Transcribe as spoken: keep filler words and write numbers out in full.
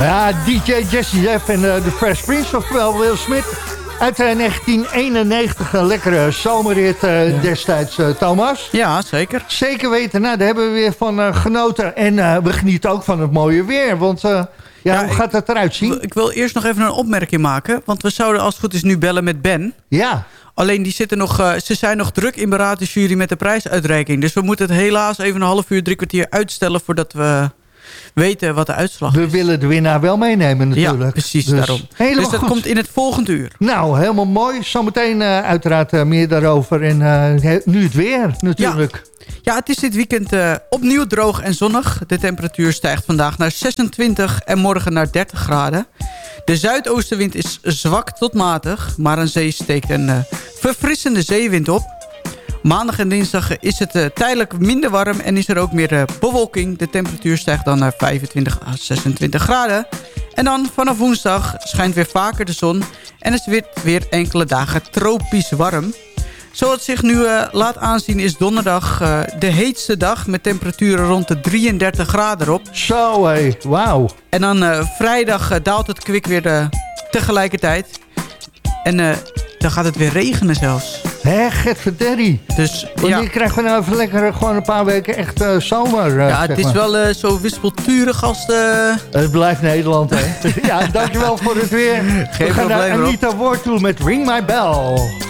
Ja, D J Jesse Jeff en uh, de Fresh Prince, oftewel Will Smith. Uit uh, negentien eenennegentig, een lekkere zomerrit uh, ja. destijds, uh, Thomas. Ja, zeker. Zeker weten, nou, daar hebben we weer van uh, genoten. En uh, we genieten ook van het mooie weer, want... Uh, Ja, ja, hoe gaat dat eruit zien? Ik wil eerst nog even een opmerking maken. Want we zouden als het goed is nu bellen met Ben. Ja. Alleen die zitten nog, uh, ze zijn nog druk in beraadingsjury met de prijsuitreiking. Dus we moeten het helaas even een half uur, drie kwartier uitstellen... voordat we weten wat de uitslag we is. We willen de winnaar wel meenemen natuurlijk. Ja, precies dus, daarom. Dus dat goed. Komt in het volgende uur. Nou, helemaal mooi. Zometeen uh, uiteraard uh, meer daarover. En uh, nu het weer natuurlijk. Ja. Ja, het is dit weekend uh, opnieuw droog en zonnig. De temperatuur stijgt vandaag naar zesentwintig en morgen naar dertig graden. De zuidoostenwind is zwak tot matig, maar aan zee steekt een uh, verfrissende zeewind op. Maandag en dinsdag is het uh, tijdelijk minder warm en is er ook meer uh, bewolking. De temperatuur stijgt dan naar vijfentwintig à zesentwintig graden. En dan vanaf woensdag schijnt weer vaker de zon en is het weer, weer enkele dagen tropisch warm. Zoals het zich nu uh, laat aanzien is donderdag uh, de heetste dag... met temperaturen rond de drieëndertig graden erop. Zo hé, wauw. En dan uh, vrijdag uh, daalt het kwik weer uh, tegelijkertijd. En uh, dan gaat het weer regenen zelfs. Hé, getverderrie. Dus, wanneer ja. krijgen we nou even lekker gewoon een paar weken echt uh, zomer? Uh, ja, het is wel uh, zo wispelturig als de... Het blijft Nederland, hè. Ja, dankjewel voor het weer. Geen we gaan probleem, naar Anita Ward toe met Ring My Bell.